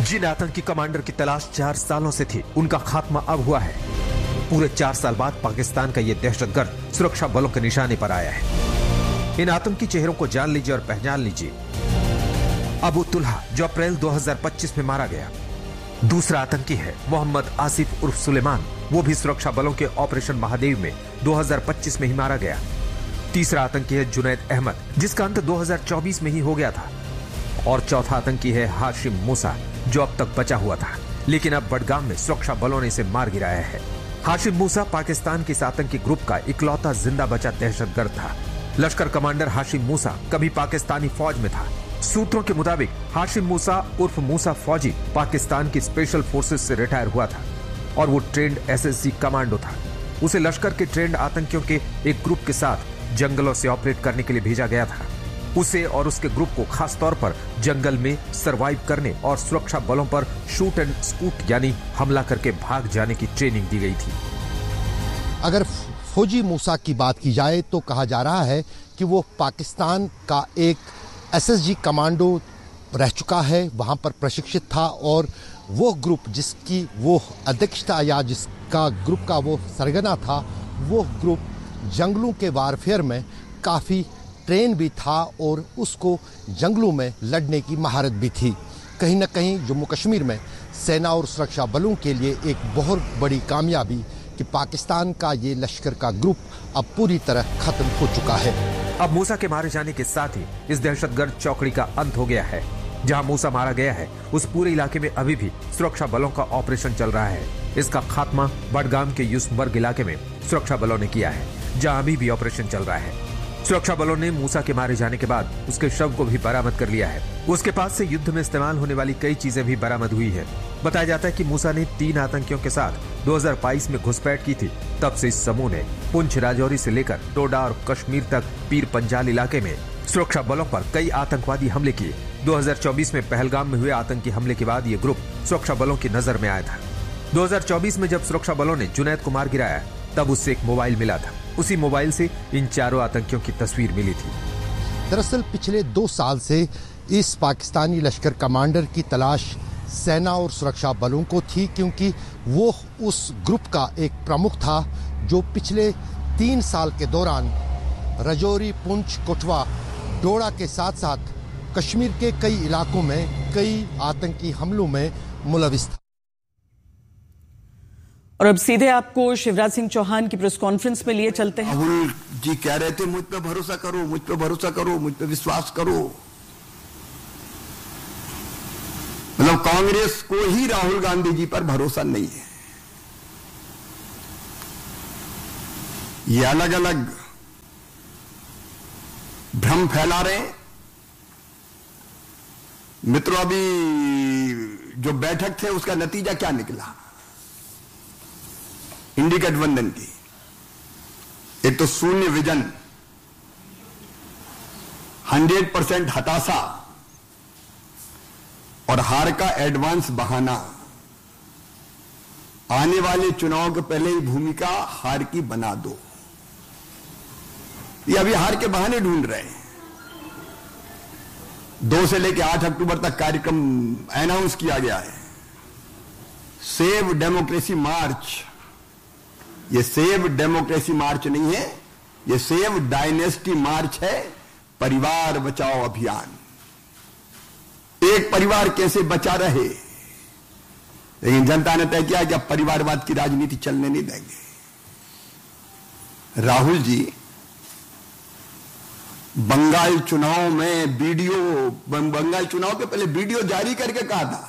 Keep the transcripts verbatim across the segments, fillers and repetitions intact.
जिन आतंकी कमांडर की तलाश चार सालों से थी, उनका खात्मा अब हुआ है। पूरे चार साल बाद पाकिस्तान का ये दहशतगर्द सुरक्षा बलों के निशाने पर आया है। इन आतंकी चेहरों को जान लीजिए और पहचान लीजिए। अबू तुल्हा, जो अप्रैल दो हज़ार पच्चीस में मारा गया। दूसरा आतंकी है मोहम्मद आसिफ उर्फ सुलेमान, वो भी सुरक्षा बलों के ऑपरेशन महादेव में दो हज़ार पच्चीस में ही मारा गया। तीसरा आतंकी है जुनैद अहमद, जिसका अंत दो हज़ार चौबीस में ही हो गया था। और चौथा आतंकी है हाशिम मूसा, जो अब तक बचा हुआ था, लेकिन अब बडगाम में सुरक्षा बलों ने इसे मार गिराया है। हाशिम मूसा पाकिस्तान के इस आतंकी ग्रुप का इकलौता जिंदा बचा दहशतगर्द था। लश्कर कमांडर हाशिम मूसा कभी पाकिस्तानी फौज में था। सूत्रों के मुताबिक हाशिम मूसा उर्फ मूसा फौजी पाकिस्तान की स्पेशल फोर्सेस से रिटायर हुआ था और वो ट्रेंड एसएसजी कमांडो था। उसे लश्कर के ट्रेंड आतंकियों के एक ग्रुप के साथ जंगलों से ऑपरेट करने के लिए भेजा गया था। उसे और उसके ग्रुप को खास तौर पर जंगल में सरवाइव करने और सुरक्षा बलों पर शूट एंड स्कूट यानी हमला करके भाग जाने की ट्रेनिंग दी गई थी। अगर फौजी मूसा की बात की जाए तो कहा जा रहा है कि वो पाकिस्तान का एक एसएसजी कमांडो रह चुका है, वहाँ पर प्रशिक्षित था और वो ग्रुप जिसकी वो अध्यक्षता या जिसका ग्रुप का वो सरगना था, वो ग्रुप जंगलों के वारफेयर में काफ़ी ट्रेन भी था और उसको जंगलों में लड़ने की महारत भी थी। कहीं ना कहीं जम्मू कश्मीर में सेना और सुरक्षा बलों के लिए एक बहुत बड़ी कामयाबी कि पाकिस्तान का ये लश्कर का ग्रुप अब पूरी तरह खत्म हो चुका है। अब मूसा के मारे जाने के साथ ही इस दहशतगर्द चौकड़ी का अंत हो गया है। जहां मूसा मारा गया है, उस पूरे इलाके में अभी भी सुरक्षा बलों का ऑपरेशन चल रहा है। इसका खात्मा बडगाम के यूसुफबर्ग इलाके में सुरक्षा बलों ने किया है, जहां अभी भी ऑपरेशन चल रहा है। सुरक्षा बलों ने मूसा के मारे जाने के बाद उसके शव को भी बरामद कर लिया है। उसके पास से युद्ध में इस्तेमाल होने वाली कई चीजें भी बरामद हुई है। बताया जाता है कि मूसा ने तीन आतंकियों के साथ दो हज़ार बाईस में घुसपैठ की थी। तब से इस समूह ने पुंछ, राजौरी से लेकर डोडा और कश्मीर तक पीर पंजाल इलाके में सुरक्षा बलों पर कई आतंकवादी हमले किए। दो हज़ार चौबीस में पहलगाम में हुए आतंकी हमले के बाद ये ग्रुप सुरक्षा बलों की नजर में आया था। दो हज़ार चौबीस में जब सुरक्षा बलों ने जुनैद को मार गिराया, तब उससे एक मोबाइल मिला था। उसी मोबाइल से इन चारों आतंकियों की तस्वीर मिली थी। दरअसल पिछले दो साल से इस पाकिस्तानी लश्कर कमांडर की तलाश सेना और सुरक्षा बलों को थी, क्योंकि वो उस ग्रुप का एक प्रमुख था जो पिछले तीन साल के दौरान राजौरी, पुंछ, कठुआ, डोडा के साथ साथ कश्मीर के कई इलाकों में कई आतंकी हमलों में मुलविस था। और अब सीधे आपको शिवराज सिंह चौहान की प्रेस कॉन्फ्रेंस में लिए चलते हैं। राहुल जी कह रहे थे मुझ पे भरोसा करो, मुझ पे भरोसा करो, मुझ पे विश्वास करो। मतलब कांग्रेस को ही राहुल गांधी जी पर भरोसा नहीं है। ये अलग अलग भ्रम फैला रहे हैं। मित्रों, अभी जो बैठक थे उसका नतीजा क्या निकला इंडी गठबंधन की? एक तो शून्य विजन, हंड्रेड परसेंट हताशा और हार का एडवांस बहाना। आने वाले चुनाव के पहले ही भूमिका हार की बना दो। ये अभी हार के बहाने ढूंढ रहे हैं। दो से लेकर आठ अक्टूबर तक कार्यक्रम अनाउंस किया गया है। सेव डेमोक्रेसी मार्च। ये सेव डेमोक्रेसी मार्च नहीं है, ये सेव डायनेस्टी मार्च है। परिवार बचाओ अभियान। एक परिवार कैसे बचा रहे, लेकिन जनता ने तय किया कि अब परिवारवाद की राजनीति चलने नहीं देंगे। राहुल जी बंगाल चुनाव में वीडियो, बंगाल चुनाव के पहले वीडियो जारी करके कहा था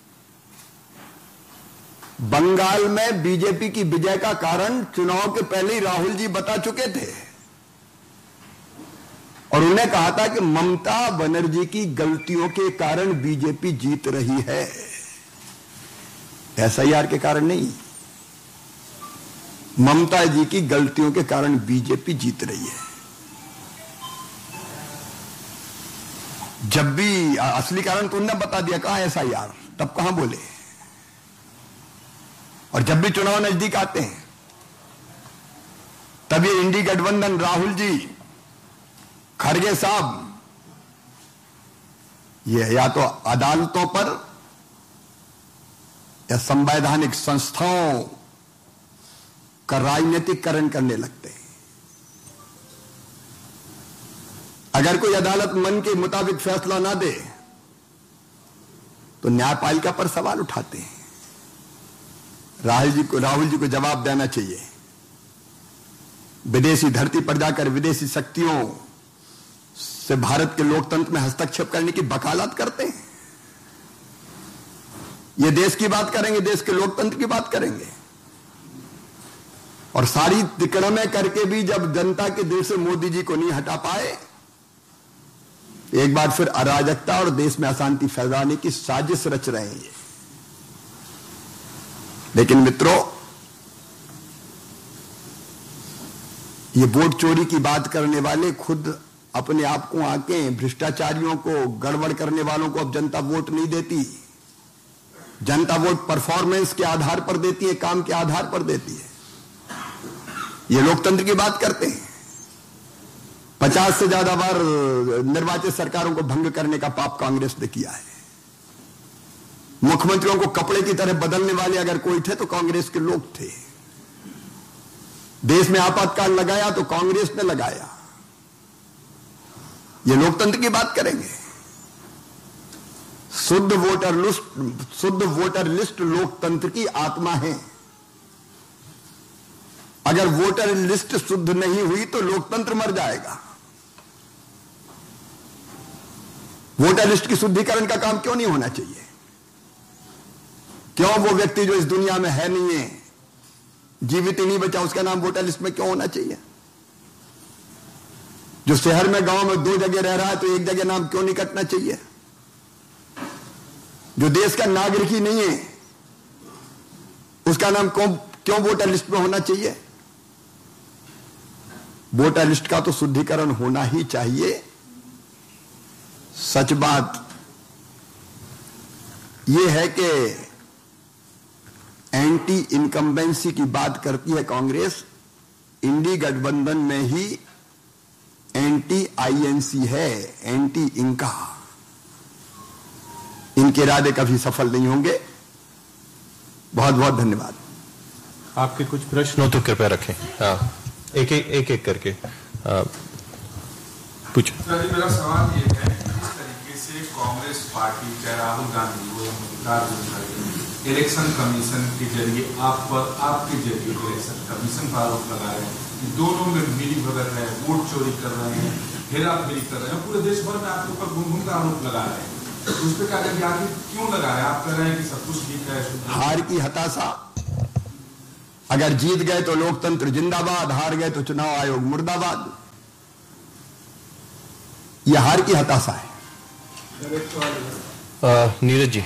बंगाल में बीजेपी की विजय का कारण चुनाव के पहले ही राहुल जी बता चुके थे और उन्हें कहा था कि ममता बनर्जी की गलतियों के कारण बीजेपी जीत रही है, एसआईआर के कारण नहीं। ममता जी की गलतियों के कारण बीजेपी जीत रही है। जब भी असली कारण तो उन्होंने बता दिया, कहां एसआईआर, तब कहां बोले। और जब भी चुनाव नजदीक आते हैं तब ये इंडी गठबंधन, राहुल जी, खड़गे साहब, ये या तो अदालतों पर या संवैधानिक संस्थाओं का राजनीतिकरण करने लगते हैं। अगर कोई अदालत मन के मुताबिक फैसला ना दे तो न्यायपालिका पर सवाल उठाते हैं। राहुल जी को राहुल जी को जवाब देना चाहिए। विदेशी धरती पर जाकर विदेशी शक्तियों से भारत के लोकतंत्र में हस्तक्षेप करने की वकालत करते हैं। ये देश की बात करेंगे, देश के लोकतंत्र की बात करेंगे, और सारी तिकड़में करके भी जब जनता के दिल से मोदी जी को नहीं हटा पाए, एक बार फिर अराजकता और देश में अशांति फैलाने की साजिश रच रहे हैं। लेकिन मित्रों, ये वोट चोरी की बात करने वाले खुद अपने आप को आके भ्रष्टाचारियों को, गड़बड़ करने वालों को अब जनता वोट नहीं देती। जनता वोट परफॉर्मेंस के आधार पर देती है, काम के आधार पर देती है। ये लोकतंत्र की बात करते हैं। पचास से ज्यादा बार निर्वाचित सरकारों को भंग करने का पाप कांग्रेस ने किया है। मुख्यमंत्रियों को कपड़े की तरह बदलने वाले अगर कोई थे तो कांग्रेस के लोग थे। देश में आपातकाल लगाया तो कांग्रेस ने लगाया। ये लोकतंत्र की बात करेंगे। शुद्ध वोटर लिस्ट शुद्ध वोटर लिस्ट लोकतंत्र की आत्मा है। अगर वोटर लिस्ट शुद्ध नहीं हुई तो लोकतंत्र मर जाएगा। वोटर लिस्ट की शुद्धिकरण का काम क्यों नहीं होना चाहिए? क्यों वो व्यक्ति जो इस दुनिया में है नहीं है, जीवित ही नहीं बचा, उसका नाम वोटर लिस्ट में क्यों होना चाहिए? जो शहर में, गांव में दो जगह रह रहा है तो एक जगह नाम क्यों नहीं कटना चाहिए? जो देश का नागरिक ही नहीं है उसका नाम क्यों क्यों वोटर लिस्ट में होना चाहिए? वोटर लिस्ट का तो शुद्धिकरण होना ही चाहिए। सच बात यह है कि एंटी इनकम्बेंसी की बात करती है कांग्रेस। इंडी गठबंधन में ही एंटी आईएनसी है, एंटी इनका। इनके इरादे कभी सफल नहीं होंगे। बहुत बहुत धन्यवाद। आपके कुछ प्रश्न हो तो कृपया रखें। हाँ, एक एक एक एक करके पूछो। मेरा सवाल ये है, किस तरीके से कांग्रेस पार्टी, चाहे राहुल गांधी हो, इलेक्शन कमीशन के जरिए आप पर, आपके जरिए इलेक्शन कमीशन पर आरोप लगा रहे हैं, दोनों में मिली भगत है, वोट चोरी कर रहे हैं, हेरा फेरी कर रहे हैं, पूरे देश भर में आपके ऊपर घूम घूम का आरोप लगा रहे हैं। तो उस पर क्या करेंगे? आखिर क्यों लगा रहे हैं? आप कह रहे हैं कि सब कुछ ठीक है। हार की हताशा। अगर जीत गए तो लोकतंत्र जिंदाबाद, हार गए तो चुनाव आयोग मुर्दाबाद। यह हार की हताशा है। नीरज जी।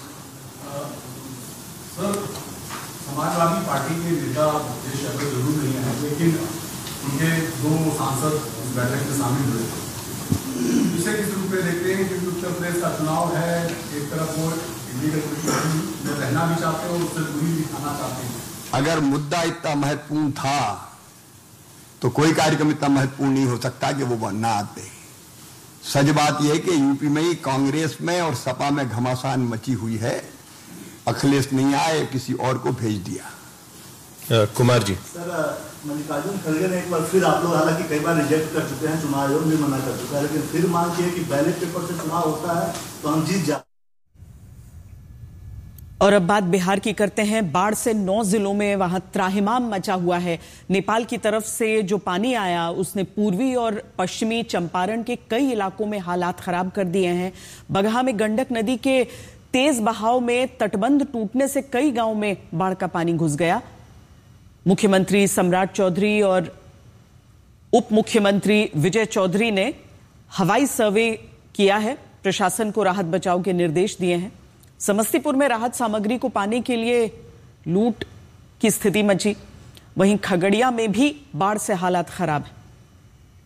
सर, समाजवादी पार्टी के नेता मुकेश यादव जरूर नहीं है, लेकिन उनके दो सांसद इस बैठक में शामिल हुए। इसे किस रूप में देखते हैं? क्योंकि उत्तर प्रदेश का चुनाव है, एक तरफ वो इलीगल में रहना भी चाहते हैं और उससे दूरी भी खाना चाहते हैं। अगर मुद्दा इतना महत्वपूर्ण था तो कोई कार्यक्रम इतना महत्वपूर्ण नहीं हो सकता कि वो ना आते। सच बात यह है कि यूपी में ही कांग्रेस में और सपा में घमासान मची हुई है। अखिलेश नहीं आए, किसी और को भेज दिया। कुमार जी। सर, मल्लिकार्जुन खड़गे ने एक बार फिर, आप लोग हालांकि कई बार रिजेक्ट कर चुके हैं, चुनाव आयोग भी मना कर चुका है, लेकिन फिर मांग की है कि बैलेट पेपर से चुनाव होता है तो हम जीत जाते। और अब बात बिहार की करते हैं। बाढ़ से नौ जिलों में वहां त्राहिमाम मचा हुआ है। नेपाल की तरफ से जो पानी आया उसने पूर्वी और पश्चिमी चंपारण के कई इलाकों में हालात खराब कर दिए हैं। बगहा में गंडक नदी के तेज बहाव में तटबंध टूटने से कई गांवों में बाढ़ का पानी घुस गया। मुख्यमंत्री सम्राट चौधरी और उप मुख्यमंत्री विजय चौधरी ने हवाई सर्वे किया है, प्रशासन को राहत बचाव के निर्देश दिए हैं। समस्तीपुर में राहत सामग्री को पाने के लिए लूट की स्थिति मची। वहीं खगड़िया में भी बाढ़ से हालात खराब है।